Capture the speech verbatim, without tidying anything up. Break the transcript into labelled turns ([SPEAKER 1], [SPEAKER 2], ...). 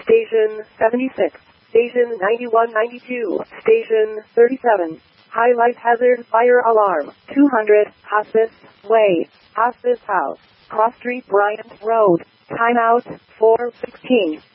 [SPEAKER 1] Station seventy-six. Station ninety-one ninety-two. Station thirty-seven. High life hazard fire alarm. two hundred. Hospice Way. Hospice House. Cross Street Bryant Road. Timeout four sixteen.